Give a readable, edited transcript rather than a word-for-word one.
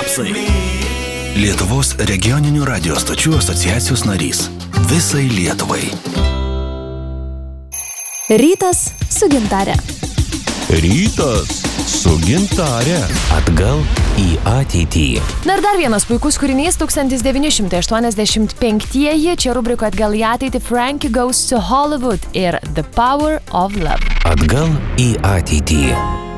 Rapsai. Lietuvos regioninių radio stočių asociacijos narys. Visai Lietuvai. Rytas su gintare. Rytas su gintare. Atgal į ateitį. Na ir dar vienas puikus kūrinys 1985-ieji. Čia rubriko Atgal į ateitį Frankie Goes to Hollywood ir The Power of Love. Atgal į ateitį.